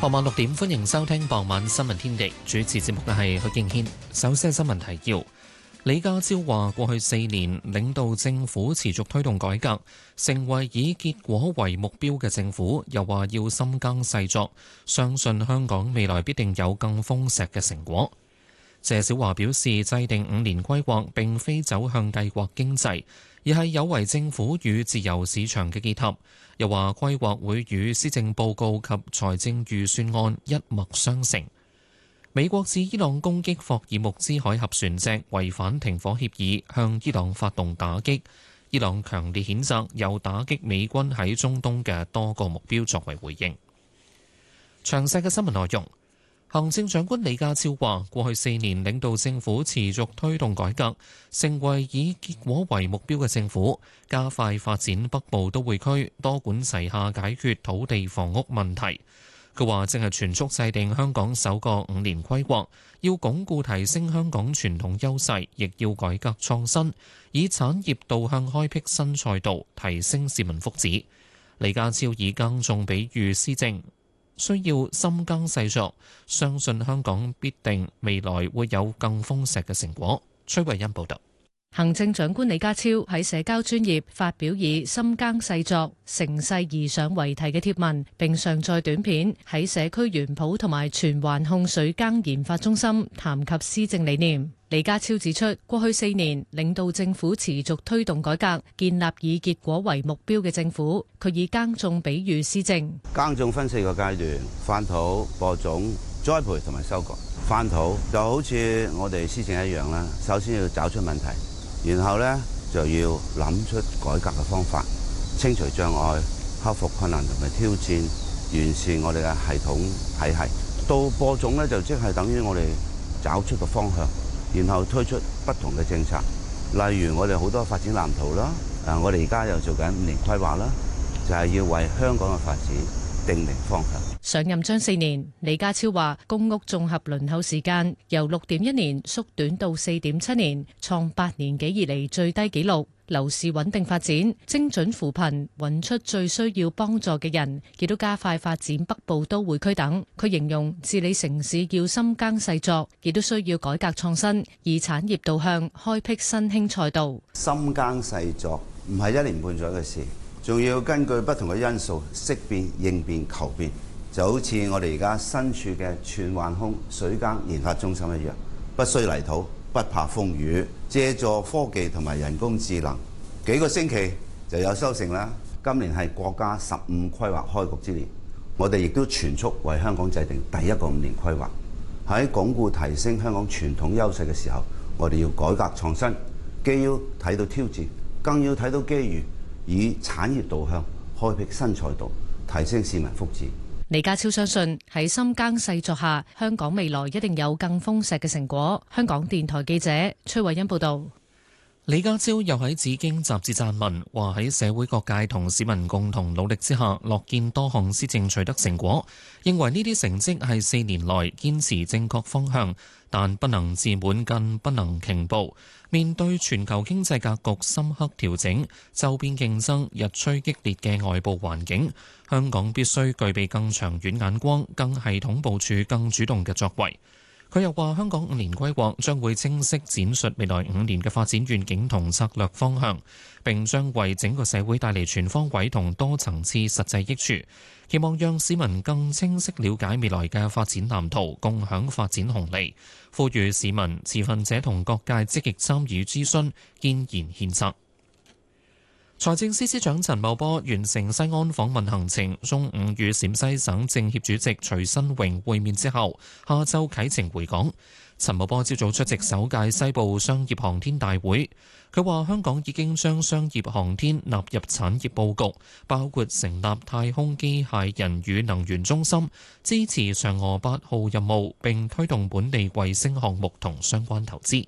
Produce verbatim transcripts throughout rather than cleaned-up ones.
傍晚六點，歡迎收聽傍晚新聞天地。主持節目嘅係許敬軒。首先係新聞提要。李家超話：過去四年領導政府持續推動改革，成為以結果為目標嘅政府。又話要深耕細作，相信香港未來必定有更豐碩嘅成果。謝小華表示，制定五年規劃並非走向計劃經濟，而係有為政府與自由市場嘅結合。又話規劃會與施政報告及財政預算案一脈相承。美國指伊朗攻擊霍爾木茲海峽船隻違反停火協議，向伊朗發動打擊。伊朗強烈譴責，又打擊美軍喺中東嘅多個目標作為回應。詳細嘅新聞內容。行政長官李家超話：過去四年領導政府持續推動改革，成為以結果為目標嘅政府，加快發展北部都會區，多管齊下解決土地房屋問題。佢話正係全速制定香港首個五年規劃，要鞏固提升香港傳統優勢，亦要改革創新，以產業導向開闢新賽道，提升市民福祉。李家超以耕種比喻施政，需要深耕細作，相信香港必定未來會有更豐碩嘅成果。崔慧欣報道。 行政長官李家超喺社交專頁發表以深耕細作、乘勢而上為題嘅貼文，並上載短片喺社區園圃同埋荃灣控水耕研發中心談及施政理念。李家超指出，過去四年領導政府持續推動改革，建立以結果為目標嘅政府。佢以耕種比喻施政， 耕種分四個階段：翻土、播種、栽培同埋收割。翻土就好似我哋施政一樣啦，首先要找出問題。然後呢，就要諗出改革嘅方法，清除障礙，克服困難同埋挑戰，完善我哋嘅系統體系。到播種呢，就即係等於我哋找出個方向，然後推出不同嘅政策。例如我哋好多發展藍圖啦，啊，我哋而家又做緊五年規劃啦，就係要為香港嘅發展定明方向。 上任將四年，李家超話公屋綜合輪候時間由六點一年縮短到四點七年，創八年幾以嚟最低紀錄。樓市穩定發展，精準扶貧，揾出最需要幫助嘅人，亦都加快發展北部都會區等。佢形容治理城市要深耕細作，亦都需要改革創新，以產業導向開闢新興賽道。 深耕細作唔係一年半載嘅事，仲要根據不同嘅因素識變、應變、求變。就好似我哋而家身處嘅荃灣控水耕研發中心一樣，不需泥土，不怕風雨，借助科技同埋人工智能，幾個星期就有收成啦。今年係國家十五規劃開局之年，我哋亦都全速為香港制定第一個五年規劃。喺鞏固提升香港傳統優勢嘅時候，我哋要改革創新，既要睇到挑戰，更要睇到機遇，以產業導向開闢新賽道，提升市民福祉。 李家超相信喺深耕細作下，香港未來一定有更豐碩嘅成果。香港電台記者崔慧欣報道。 李家超又喺《紫荊》雜誌撰文，話喺社會各界同市民共同努力之下，樂見多項施政取得成果，認為呢啲成績係四年來堅持正確方向，但不能自滿，更不能傾步。面對全球經濟格局深刻調整、周邊競爭日趨激烈嘅外部環境，香港必須具備更長遠眼光、更系統部署、更主動嘅作為。佢又話：香港五年規劃將會清晰展述未來五年嘅發展願景同策略方向，並將為整個社會帶嚟全方位同多層次實際益處。期望讓市民更清晰了解未來嘅發展藍圖，共享發展紅利。呼籲市民、持份者同各界積極參與諮詢，建言獻策。財政司司長陳茂波完成西安訪問行程，中午與陝西省政協主席徐新榮會面之後，下晝啟程回港。陳茂波朝早出席首屆西部商業航天大會，佢話香港已經將商業航天納入產業佈局，包括成立太空機械人與能源中心，支持嫦娥八號任務，並推動本地衛星項目同相關投資。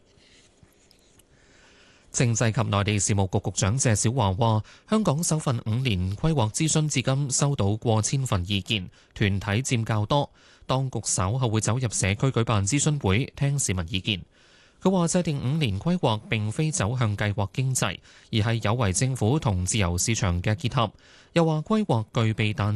政制及內地事務局局長謝小華話：香港首份五年規劃諮詢至今收到過千份意見，團體佔較多。當局稍後會走入社區舉辦諮詢會，聽市民意見。佢話制定五年規劃並非走向計劃經濟，而係有為政府同自由市場嘅結合。又話規劃具備彈